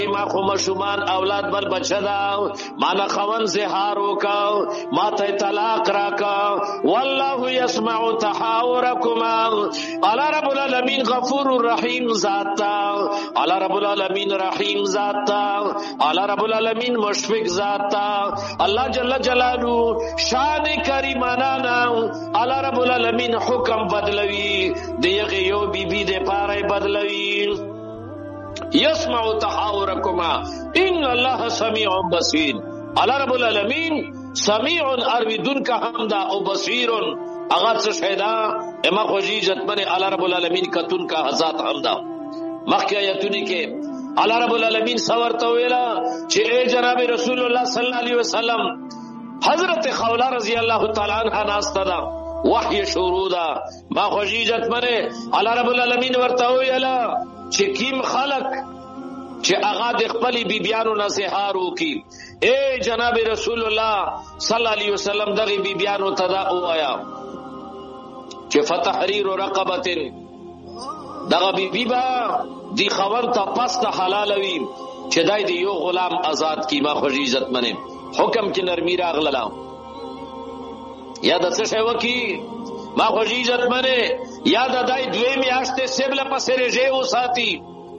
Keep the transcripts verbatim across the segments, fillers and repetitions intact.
ما خو مشومان اولاد بل بچدا مانا خوان زهار وکاو ما ته طلاق راکا والله يسمع تحاوركما الله رب العالمین غفور رحیم ذات الله رب العالمین رحیم ذات الله رب العالمین مشفق ذات الله جل جلاله شان کریمانا الله رب العالمین حکم بدلوی دیغه یو بی بی د پاره بدلوی یسمع تحاورکما ان الله سمیع بصیر الله رب العالمین سمیع ارویدن کا حمدا او بصیر اگر سے شیدا اما خوجی عزت من الله رب العالمین کتن کا ذات حمدا مخی آیتونی کے الله رب العالمین سورتا ویلا چه اے جناب رسول اللہ صلی اللہ علیہ وسلم حضرت خولہ رضی اللہ تعالی عنہ ناستا دا وحی شروع دا ما خوجی عزت من الله رب العالمین ورتا ویلا چه کیم خلق چه اغا د خپل بیبیانو نصیحارو کی اے جناب رسول اللہ صلی اللہ علیہ وسلم دغی بیبیانو تدا او آیا چه فتحریر رقبت دغا بیبی با دی خبر تا پس تا حلالوی چه دای دی یو غلام آزاد کی ما خوش عزت منه حکم کی نرمی را اغللا یاد سشه وکی ما خوش عزت منه یاد دای دوی میاشت سبل پس رجے او ساتی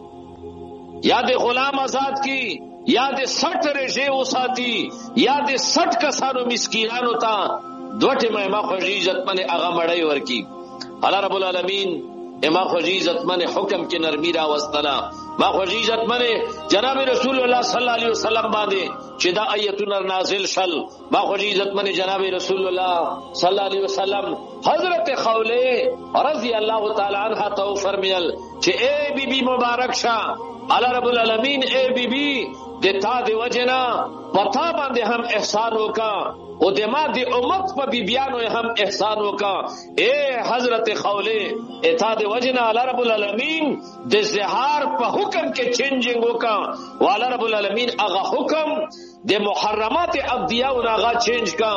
یاد غلام آزاد کی یاد سٹ رجے او ساتی یاد سٹ کسانو مسکینانو تا دوٹے میں ما خوش عزت منه اغا مڑای ورکی اللہ رب العالمین اما خوشی عزت من حکم کی نرمی را وستنا ما خوشی عزت من جناب رسول اللہ صلی اللہ علیہ وسلم باندے چدا ایتنا نازل شل ما خوشی عزت من جناب رسول اللہ صلی اللہ علیہ وسلم حضرت خولے رضی اللہ تعالی عنہ تو فرمیل چے اے بی بی مبارک شاہ اللہ رب العالمین اے بی بی دیتا دی وجنا پتا باندے ہم احسانوں کا او دما دی امت پا بی بیانو ہم احسانوں کا اے حضرت خولے اتا دی وجنا اللہ رب العالمین دی زہار پا حکم کے چینجنگوں کا والا رب العالمین اغا حکم دی محرمات عبدیاء اغا چینج کا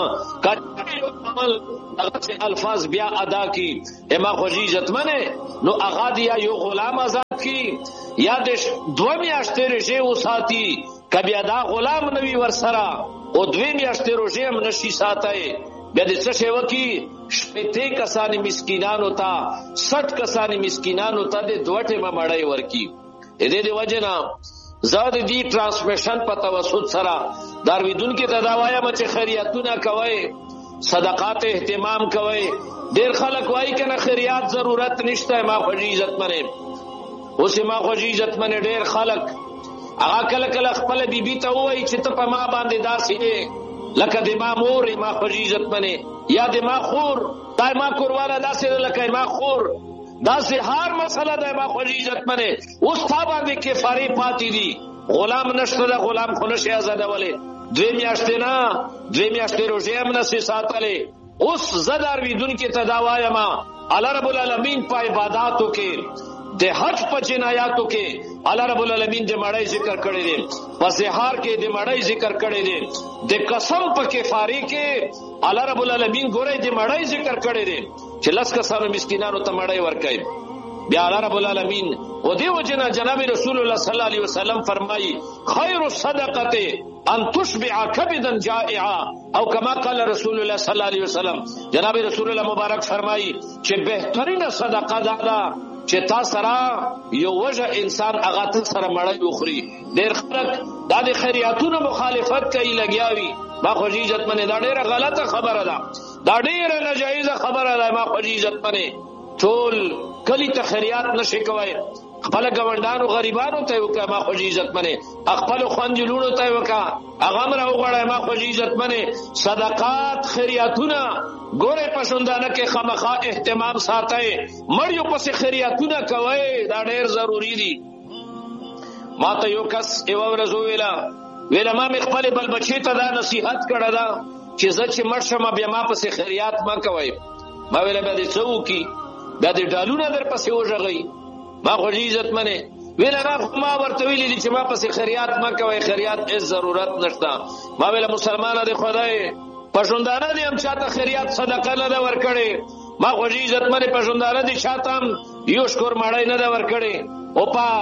عمل اغا سے الفاظ بیا ادا کی اما خوشی عزت منے نو اغا دیا یو غلام آزاد کی یا دش دو میاشتے رشے او ساتی کبھی ادا غلام نوی ورسرا او دوی میاشتے روشے ہم نشی ساتھائے بیا دے سشے وکی شپیتے کسانی مسکینانو تا سٹ کسانی مسکینانو تا دے دوٹے میں مڑائی ورکی دے دے وجنا زاد دی ٹرانسمیشن پا توسط سرا دارویدون کی تداوایا مچے خیریتونا کوئے صدقات احتمام کوئے دیر خلق وائی کنا خیریات ضرورت نشتا ہے ما خوشی عزت منے اسے ما خوشی عزت منے دیر خلق اغا کل کل خپل بی بی تا ہوئی چھتا پا ما باندے دا سینے لکا دی ما مور ما خوشی عزت منے یا دی ما خور دا ما کروالا دا سینے لکا ما خور دا سی ہار مسئلہ دا ما خوشی عزت منے اس تا باندے کفاری پاتی دی غلام نشتا دا غلام خونش ازادا والے دوی میاشتے نا دوی میاشتے روشے ہم نسی ساتھلے اس زدار ویدون کی تداوائی ما اللہ رب العالمین پا عباداتو کے دے حج پا جنایاتو کے اللہ رب العالمین دے مڑائی ذکر کرے دے پسہار کے دے مڑائی ذکر کرے دے دے قسم پا کفاری کے اللہ رب العالمین گورے دے مڑائی ذکر کرے دے چلس کسانو مسکینانو تا مڑائی ورکائی بیا اللہ رب العالمین و دے وجنا جناب رسول اللہ صلی اللہ علیہ وسلم فرمائی خیر الصدقت ان تشبع کبدا جائعا او کما قال رسول اللہ صلی اللہ علیہ وسلم جناب رسول اللہ مبارک فرمائی کہ بہترین صدقہ دادا چې تا سره یو وجه انسان هغه ته سره مړی وخوري ډېر خلک دا د خیریاتونو مخالفت کوي لګیاوي ما خوږی عزت منه دا ډېره غلطه خبره ده دا ډېره ناجایزه خبره ده ما خوږی عزت منه ټول کلی ته خیریات نشي کوي خپل ګوندانو غریبانو ته وکړه ما خوږی عزت منه خپل خوندلونو ته وکړه هغه مر وګړای ما خوږی عزت منه صدقات خیریاتونه گورے پسندانہ کے خامخا اہتمام ساتھے مڑیو پس خیریاتونا کوئے دا ډیر ضروری دی ما تا یو کس ایو ورزو ویلا ویلا ما مخبل بل بچی تا دا نصیحت کرده دا چی زد چی مرشم بیا ما پس خیریات ما کوئے ما ویلا بیا دی سو کی بیا دی ڈالونا در پس ہو جغی ما خوشی عزت منے ویلا نا ما ورطویلی دی چی ما پس خیریات ما کوئے خیریات اس ضرورت نشتا ما ویلا مسلمان دی خدای پښوندانه دي هم چاته خیریات صدقه نه دا ورکړي ما خوږی عزت منه پښوندانه دي چاته هم یو شکر مړای نه دا ورکړي او پا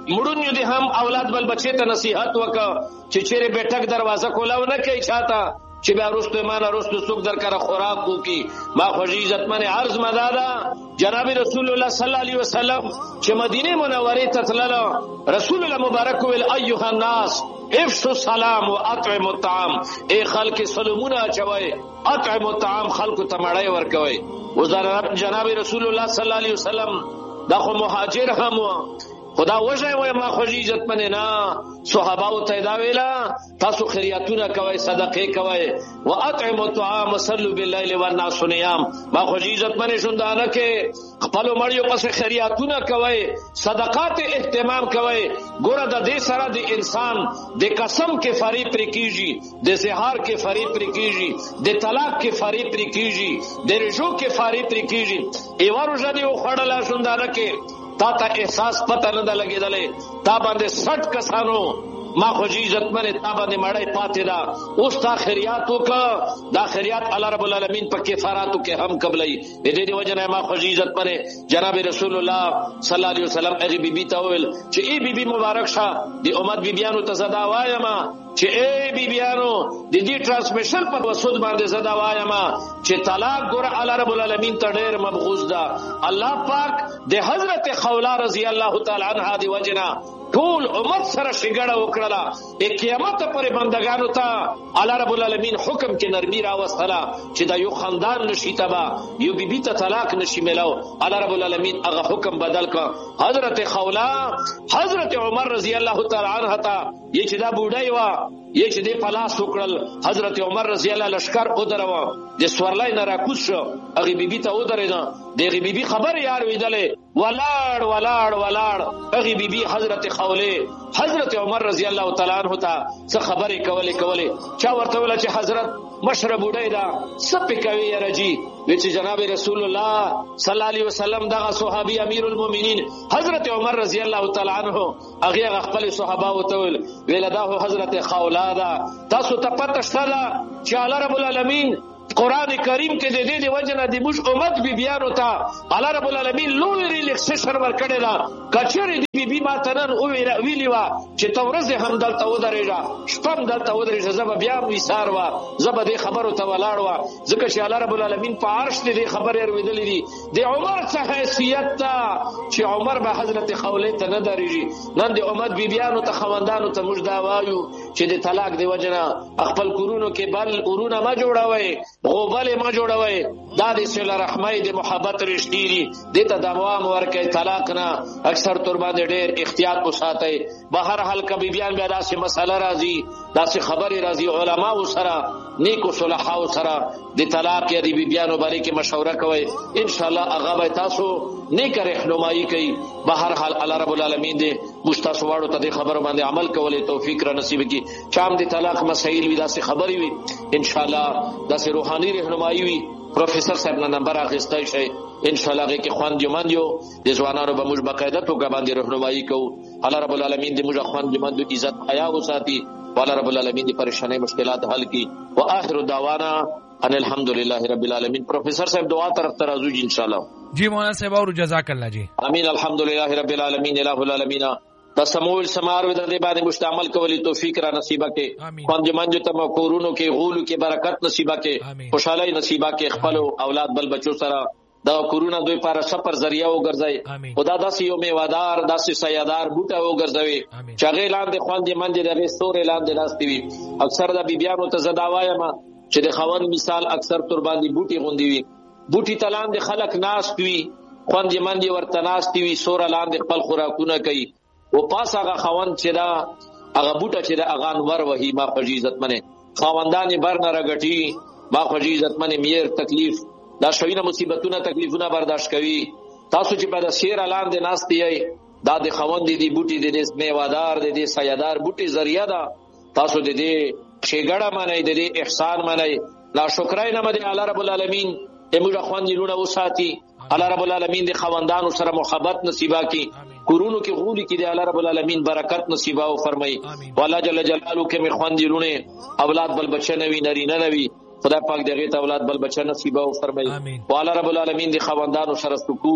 مړونیو دې هم اولاد بل بچی ته نصیحت وکړه چې چیرې بیٹک دروازه کولاو نه کوي چاته چې بیا رستو ایمان رستو څوک در کړه خوراک کوي. ما خوږی عزتمن عرض مدادا جناب رسول الله صلی الله علیه وسلم چې مدینه منوره ته تلل، رسول الله مبارک ویل ایها الناس افشوا السلام واطعموا الطعام، اے خلق سلامونه اچوي، اطعموا الطعام خلق ته مړی ورکوي. وزاره جناب رسول الله صلی الله علیه وسلم دا خو مهاجر هم خدا وجه وای ما خوږی عزتمن نه صحابه او ته دا ویلا تاسو خیراتونه کوي، صدقه کوي، واطعموا الطعام وصلوا بالليل والناس نيام. ما خوږی عزتمن شوندانه کې خپل مړیو پس خیراتونه کوي، صدقات اهتمام کوي. ګوره د دې سره د انسان د قسم کې فریب پرې کیږي، د زهار کې فریب پرې کیږي، د طلاق کې فریب پرې کیږي، د رجوع کې فریب پرې کیږي. ایوارو ځدی او خړل شوندانه کې تا ته احساس پته نه لګیدلې، تا باندې سټ کسانو ما خوږی عزتمن تا باندې مړی پاتې دا اوس تا خیرات وکړه، دا خیرات الله رب العالمین په کفاراتو کې هم قبلای. دې دې وجنه ما خوږی عزتمن جناب رسول الله صلی الله علیه وسلم هغه بیبي ته ویل چې ای بیبي مبارک شه د امت بیبيانو ته زدا وایم چې ای بیبيانو د دې ترانسمیشن په وسود باندې زدا وایم چې طلاق ګور الله رب العالمین ته ډېر مبغوض ده. الله پاک د حضرت خولا رضی الله تعالی عنها دی وجنا ټول امت سره شګړه وکړه، د قیامت پر بندگانو ته الله رب العالمین حکم کې نرمي راوستله چې دا یو خاندان نشي تبا یو بیبي ته طلاق نشي ملاو. الله رب العالمین هغه حکم بدل کړ. حضرت خولا حضرت عمر رضی الله تعالی عنہ ته یې چې دا بوډای و یې چې دې پلاس وکړل، حضرت عمر رضی الله لشکر او درو د سورلای نه راکوز شو، هغه بیبي ته ودرېده. دغه بیبي خبر یار ویدلې ولاړ ولاړ ولاړ هغه بیبي حضرت خوله حضرت عمر رضی الله تعالی عنہ ته څه خبرې کولې کولې چا ورته ویل چې حضرت مشرب وډای دا سپې کوي رجی وچ جناب رسول الله صلی الله علیه وسلم دغه صحابي امیر المؤمنین حضرت عمر رضی الله تعالی عنہ هغه خپل صحابه وته ویل ویل دا حضرت خولا دا تاسو ته پته شته چې الله رب العالمین قرآن کریم کې د دې د وجنه د موږ امت بی بیانو ته الله رب العالمین لوی ریلیکسیشن ورکړی دا کچری دی بی بی ما تنن او ویلی وا چې تورزه هم دلته ودرېږه شپم دلته ودرېږه زب بیا وسار وا زب دې خبرو ته ولاړ وا ځکه چې الله رب العالمین په عرش دې خبر یې ورېدلې دي د عمر څخه حیثیت ته چې عمر به حضرت خوله ته نه درېږي. نن د امت بی بیانو ته خوندانو ته موږ دا وایو چې د طلاق دی وجنه خپل کورونو کې بل کورونه ما جوړوي، غوبل ما جوړوي، دا د صله رحمۍ د محبت رښتې دي. د ته دوام ورکړي طلاق نه اکثر تر باندې ډېر احتیاط وساتئ. بهر حال کبي بیان بیا داسې مسله راځي، داسې خبرې راځي، علماو سره نیکو صلحاو سره د طلاق یا د بیانو باندې کې مشوره کوي. ان شاء الله هغه به تاسو نیک رهنمایي کوي. بهر حال الله رب العالمین دې مستاسو واړو ته د خبرو باندې عمل کولې توفیق را نصیب کړي. چام د طلاق مسائل وي داسې خبرې وي ان شاء الله داسې روحاني رهنمایي وي. پروفیسر صاحب نه نمبر اخیستی شي ان شاء الله کې خوان جمان یو د ځوانانو به موږ باقاعده توګه باندې رهنمایي کوو. الله رب العالمین دې موږ خوان جمان د عزت حیا وساتي. والله رب العالمین دې پریشانې مشکلات حل کړي. واخر دعوانا ان الحمدلله رب العالمین. پروفیسر صاحب دعا طرف ته راځو ان شاء الله. جی مولانا صاحب اور جزاک الله جی. امین. الحمدلله رب العالمین الہ العالمین. تسمول سمار ود دې باندې مستعمل کولی توفیق را نصیبه کې. خوان جمان جو تم کورونو کې غولو کې برکت نصیبه کې، خوشالۍ نصیبه کې، خپل اولاد بل بچو سره دا کورونا دوی پر سفر ذریعہ وګرځي. خدا داسې یو میوادار داسې سیادار بوټه وګرځوي چې هغه لاندې خوان جمان دې د رستور لاندې ناشتي وي. اکثر د بیبيانو ته زدا وایم چې د خوان مثال اکثر تر باندې بوټي غوندي وي، بوټي تلان د خلق ناس وي، خوان جمان دې ورته ناشتي وي، سور لاندې خپل خوراکونه کوي. و پاس هغه خوان چې دا هغه بوټه چې دا اغان ور وهي ما په عزت منه خواندان بر نه راګټي ما په عزت منه میر تکلیف دا شوینه مصیبتونه تکلیفونه برداشت کوي. تاسو چې په د شیر اعلان د ناس دی دا د خوان دي دی بوټي د دې میوادار د دې سیادار بوټي ذریعہ دا تاسو د دې شیګړه معنی د دې احسان معنی لا شکرای نه مده الله رب العالمین موږ خوان دي لونه وساتي. الله رب العالمین د خواندانو سره محبت نصیبا کی، کورونو کې غولي کې د الله رب العالمین برکت نصیبا او فرمایي. والله جل جلاله کې می خوان دي لونه اولاد بل بچنه وی نری نه وی خدای پاک دغه ته اولاد بل بچنه نصیبا او فرمایي. والله رب العالمین د خواندانو سره سکون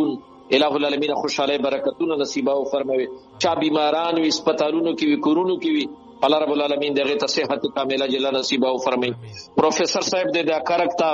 الہ العالمین خوشاله برکتونه نصیب او فرموي. چا بیماران وي هسپتالونو کې وي کورونو کې وي الله رب العالمین دغه ته صحت کامله جل نصیب او فرموي. پروفیسر صاحب د کرکتا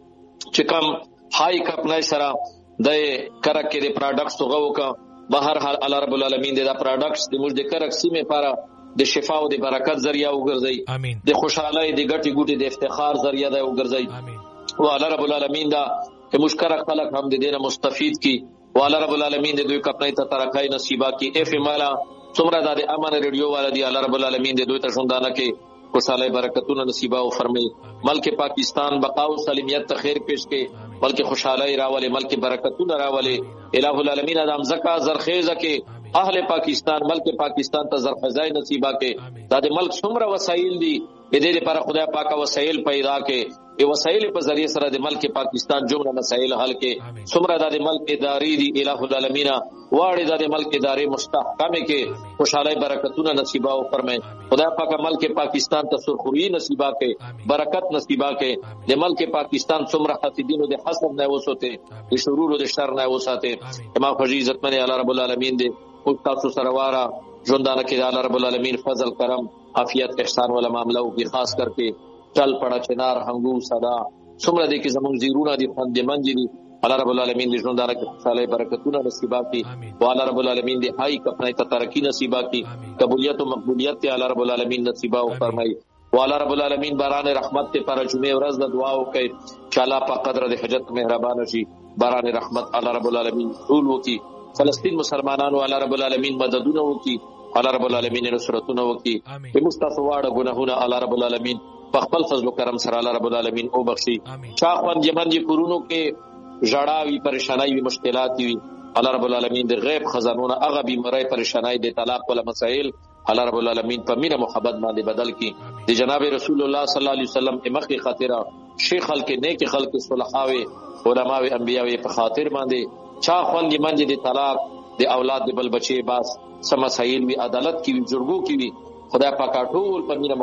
چې کوم هاي کپنای سره د کرک کې د پروډکټس توغو کا بهر حال الله رب العالمین د پروډکټس د موږ د کرک سیمه لپاره د شفا او د برکت ذریعہ وګرځي، د خوشاله د ګټي ګوټي د افتخار ذریعہ د وګرځي. او الله رب العالمین دا چې مشکرک خلق هم د دینه مستفید کی او الله رب العالمین د دوی کپنای ته ترکای نصیبا کی. اف مالا څومره د امن ریډیو والا دی الله رب العالمین د دوی ته ژوندانه کې خوشاله برکتونه نصیبا او فرمایي. ملک پاکستان بقا او سالمیت ته خیر پیش کې، ملک خوشاله راولي، ملک برکتونه راولي. الہ العالمین ادم زکا زرخیزه کې اهل پاکستان ملک پاکستان ته زرخزای نصیبا کې. دا د ملک څومره وسایل دي د دې لپاره خدای پاک وسایل پیدا کې، ای وسایل په ذریعہ سره د ملک پاکستان جمله مسائل حل کې. څومره د ملک ادارې دي الہ العالمین واړې د ملک ادارې مستحکمه کې خوشاله برکتونه نصیبا او فرمایي. خدای پاک ملک پاکستان ته سرخوری نصیبا کې، برکت نصیبا کې. د ملک پاکستان څومره حسدینو د حسد نه وسوته، د شرور او د شر نه وساته. ما خوږی عزت منه الله رب العالمین دې او تاسو سره واره ژوندانه کې الله رب العالمین فضل کرم عافیت احسان ولا معاملہ او په خاص کرके چل پڑا چنار ہنگو صدا څومره دې کې زموږ زیرونه دي خوند منځ دي الله رب العالمین دې ژوندانه کې خوشاله برکتونه نصیبا کړي او الله رب العالمین دې هاي کپنای ته ترقی نصیبا کړي، قبولیت او مقبولیت ته الله رب العالمین نصیبا او فرمایي. او الله رب العالمین باران رحمت ته پر جمعه ورځ د دعا وکړي چې الله په قدر د حجت مهربان شي. باران رحمت الله رب العالمین ټول وکي. فلسطین مسلمانانو الله رب العالمین مددونه وکي، الله رب العالمین نصرتونه وکي. په مصطفی واړه ګناهونه الله رب العالمین په خپل فضل او کرم سره الله رب العالمین او بخشي. چا خوان یمن دي کورونو کې جړاوي پریشانای وي مشکلات وي الله رب العالمین د غیب خزانونه هغه بیماری پریشانای د طلاق ولا مسائل الله رب العالمین په مینه محبت باندې بدل کی. د جناب رسول الله صلی الله علیه وسلم په مخه خاطره شیخ خلک نیک خلک صلحاوي علماوي انبیاوي په خاطر باندې چا خوان یمن دي طلاق د اولاد د بل بچي باس سم مسائل وی عدالت کی جرګو کی وی خدای پاک ټول په مینه